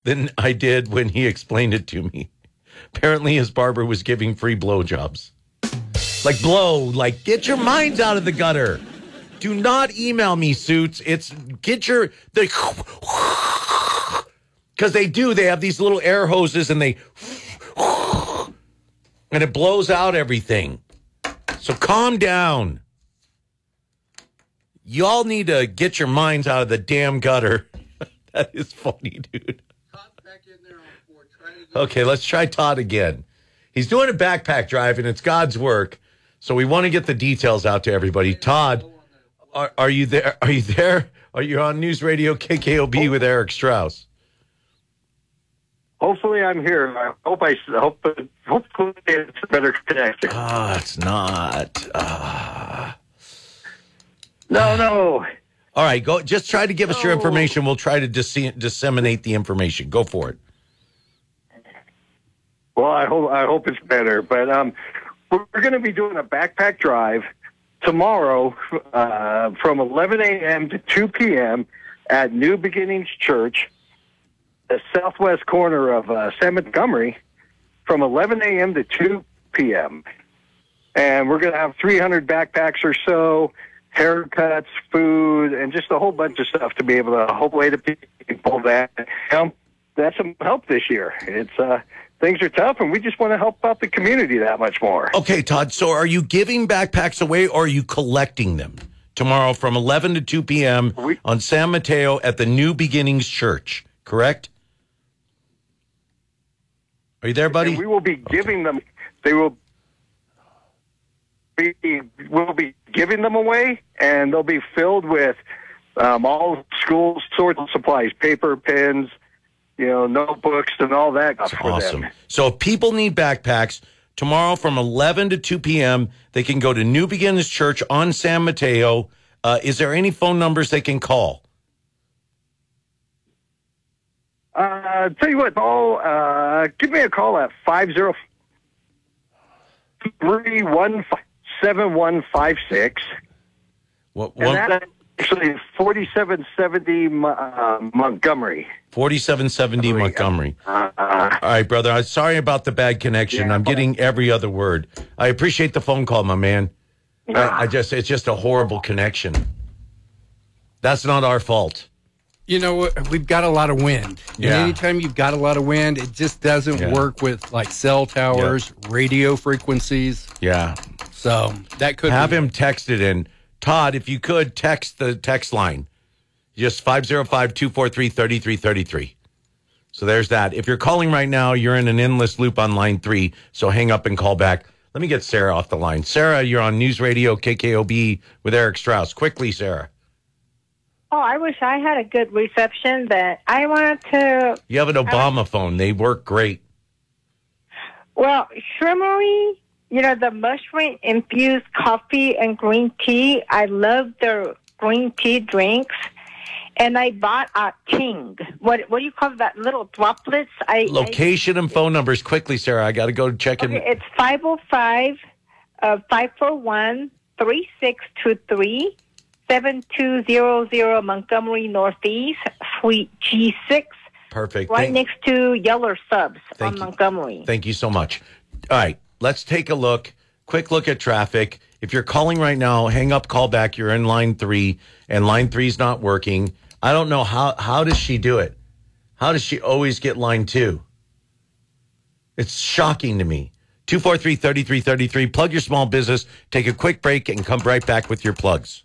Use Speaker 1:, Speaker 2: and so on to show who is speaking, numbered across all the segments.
Speaker 1: than I did when he explained it to me. Apparently, his barber was giving free blowjobs. Like, get your minds out of the gutter. Do not email me, Suits. It's because they do. They have these little air hoses and it blows out everything. So calm down. Y'all need to get your minds out of the damn gutter. That is funny, dude. Okay, let's try Todd again. He's doing a backpack drive, and it's God's work, so we want to get the details out to everybody. Todd, are you there? Are you there? Are you on News Radio KKOB with Eric Strauss?
Speaker 2: Hopefully, I'm here. Hopefully it's a better connection.
Speaker 1: It's not.
Speaker 2: No.
Speaker 1: All right, go. Just try to give us your information. We'll try to disseminate the information. Go for it.
Speaker 2: Well, I hope it's better. But we're going to be doing a backpack drive tomorrow from 11 a.m. to 2 p.m. at New Beginnings Church, the southwest corner of San Montgomery, from 11 a.m. to 2 p.m. And we're going to have 300 backpacks or so, haircuts, food, and just a whole bunch of stuff to be able to hopefully to people that that's some help this year. It's things are tough, and we just want to help out the community that much more.
Speaker 1: Okay, Todd, so are you giving backpacks away or are you collecting them tomorrow from 11 to 2 p.m. on San Mateo at the New Beginnings Church, correct? Are you there, buddy?
Speaker 2: And we will be giving them, we'll be giving them away, and they'll be filled with all school sorts of supplies, paper, pens, notebooks and all that
Speaker 1: That's
Speaker 2: for
Speaker 1: awesome.
Speaker 2: them.
Speaker 1: So if people need backpacks, tomorrow from 11 to 2 p.m., they can go to New Beginnings Church on San Mateo. Is there any phone numbers they can call?
Speaker 2: Tell you what, Paul, give me a call at 503-17156.
Speaker 1: What?
Speaker 2: And that's actually 4770 Montgomery.
Speaker 1: 4770 Montgomery. All right, brother. I'm sorry about the bad connection. I'm getting every other word. I appreciate the phone call, my man. It's just a horrible connection. That's not our fault.
Speaker 3: We've got a lot of wind.
Speaker 1: Yeah.
Speaker 3: And anytime you've got a lot of wind, it just doesn't work with like cell towers, radio frequencies.
Speaker 1: Yeah.
Speaker 3: So that could
Speaker 1: have him text it in. Todd, if you could text the text line, just 505-243-3333. So there's that. If you're calling right now, you're in an endless loop on line 3. So hang up and call back. Let me get Sarah off the line. Sarah, you're on News Radio KKOB with Eric Strauss. Quickly, Sarah.
Speaker 4: Oh, I wish I had a good reception, but I wanted to...
Speaker 1: You have an Obama phone. They work great.
Speaker 4: Well, Shrimmery, the mushroom-infused coffee and green tea, I love their green tea drinks. And I bought a King. What do you call that, little droplets?
Speaker 1: Location and phone numbers. Quickly, Sarah. I got to go check in.
Speaker 4: It's 505-541-3623. 7200 Montgomery Northeast, Suite G6.
Speaker 1: Perfect.
Speaker 4: Right next to Yeller Subs on Montgomery.
Speaker 1: Thank you so much. All right, let's take a look. Quick look at traffic. If you're calling right now, hang up, call back. You're in line 3, and line 3 is not working. I don't know how does she do it? How does she always get line 2? It's shocking to me. 243-3333. Plug your small business. Take a quick break and come right back with your plugs.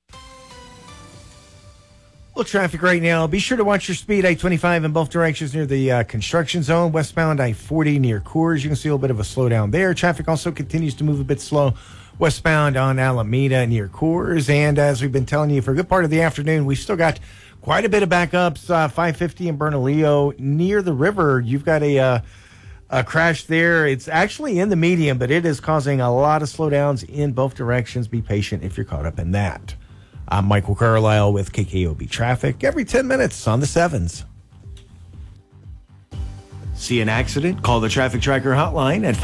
Speaker 5: Well, traffic right now. Be sure to watch your speed. I-25 in both directions near the construction zone. Westbound I-40 near Coors. You can see a little bit of a slowdown there. Traffic also continues to move a bit slow westbound on Alameda near Coors. And as we've been telling you for a good part of the afternoon, we've still got quite a bit of backups. 550 in Bernalillo near the river. You've got a crash there. It's actually in the median, but it is causing a lot of slowdowns in both directions. Be patient if you're caught up in that. I'm Michael Carlisle with KKOB Traffic every 10 minutes on the 7s. See an accident? Call the Traffic Tracker hotline at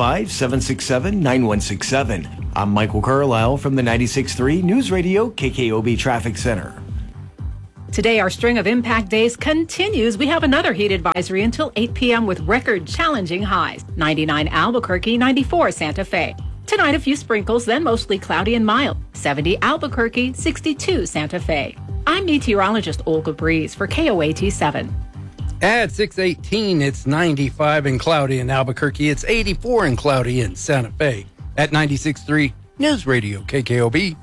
Speaker 5: 505-767-9167. I'm Michael Carlisle from the 96.3 News Radio KKOB Traffic Center.
Speaker 6: Today, our string of impact days continues. We have another heat advisory until 8 p.m. with record challenging highs. 99 Albuquerque, 94 Santa Fe. Tonight, a few sprinkles, then mostly cloudy and mild. 70 Albuquerque, 62 Santa Fe. I'm meteorologist Olga Breeze for KOAT 7.
Speaker 3: At 6:18, it's 95 and cloudy in Albuquerque. It's 84 and cloudy in Santa Fe. At 96.3 News Radio KKOB.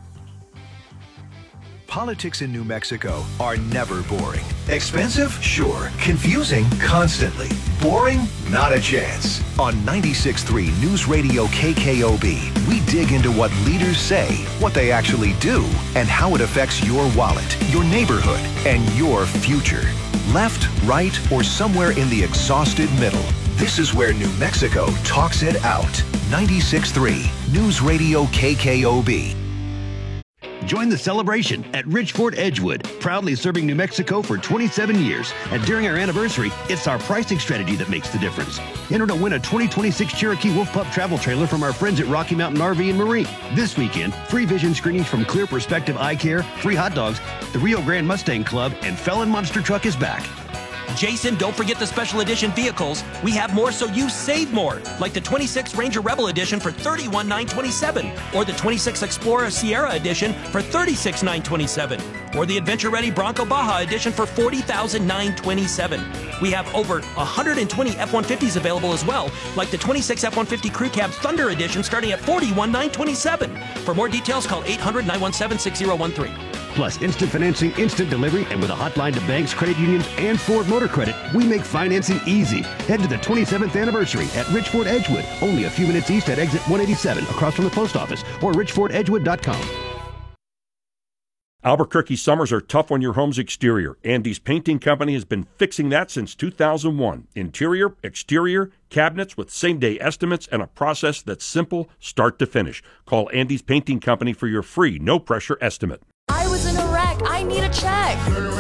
Speaker 7: Politics in New Mexico are never boring. Expensive? Sure. Confusing? Constantly. Boring? Not a chance. On 96.3 News Radio KKOB, we dig into what leaders say, what they actually do, and how it affects your wallet, your neighborhood, and your future. Left, right, or somewhere in the exhausted middle. This is where New Mexico talks it out. 96.3 News Radio KKOB.
Speaker 8: Join the celebration at Ridgeford Edgewood, proudly serving New Mexico for 27 years. And during our anniversary, it's our pricing strategy that makes the difference. Enter to win a 2026 Cherokee Wolf Pup travel trailer from our friends at Rocky Mountain RV and Marine. This weekend, free vision screenings from Clear Perspective Eye Care, free hot dogs, the Rio Grande Mustang Club, and Felon Monster Truck is back.
Speaker 9: Jason, don't forget the special edition vehicles. We have more so you save more, like the 26 Ranger Rebel Edition for $31,927, or the 26 Explorer Sierra Edition for $36,927, or the Adventure Ready Bronco Baja Edition for $40,927. We have over 120 F-150s available as well, like the 26 F-150 Crew Cab Thunder Edition starting at $41,927. For more details, call 800-917-6013.
Speaker 8: Plus, instant financing, instant delivery, and with a hotline to banks, credit unions, and Ford Motor Credit, we make financing easy. Head to the 27th anniversary at Ridgeford Edgewood, only a few minutes east at exit 187, across from the post office, or ridgefordedgewood.com.
Speaker 10: Albuquerque summers are tough on your home's exterior. Andy's Painting Company has been fixing that since 2001. Interior, exterior, cabinets with same-day estimates and a process that's simple start to finish. Call Andy's Painting Company for your free, no-pressure estimate.
Speaker 11: I was in a wreck. I need a check.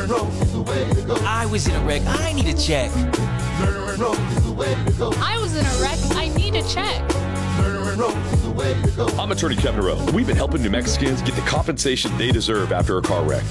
Speaker 9: I was in a wreck. I need a check.
Speaker 11: I was in a wreck. I need a check.
Speaker 12: I'm attorney Kevin Rowe. We've been helping New Mexicans get the compensation they deserve after a car wreck.